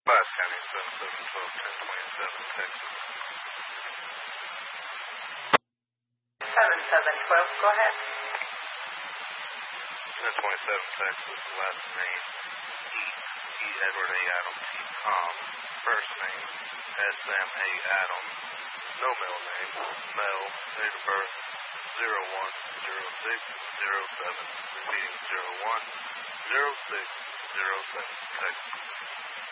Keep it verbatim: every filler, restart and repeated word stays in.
Bass County, seven seven one two, ten twenty-seven, Texas. seven seven one two, go ahead. ten twenty-seven, Texas, last name, E. E. Edward A. Adams, T. Tom. First name, S. Sam A. Adams. No middle name, male, date of birth, zero one zero six zero seven. Repeating, zero one zero six zero seven, Texas.